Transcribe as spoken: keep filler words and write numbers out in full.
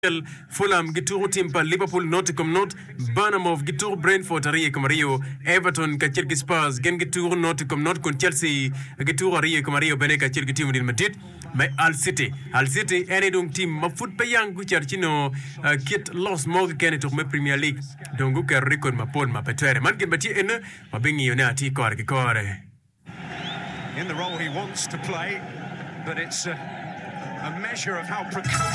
Fulham gituro timpa Liverpool Nottingham Not Bournemouth gituro Brentford ariye kamario Everton kachirki Spurs gen gituro Nottingham Not kon Chelsea gituro ariye kamario bene kachirki timu Real Madrid mai Al City Al City ene dong tim ma foot bayang ku charchino kit loss mog ken to me Premier League dongu ka record ma pon ma petere man gen bati ene ma bengi yone ati kor ke kore in the role he wants to play, but it's a, a measure of how precocious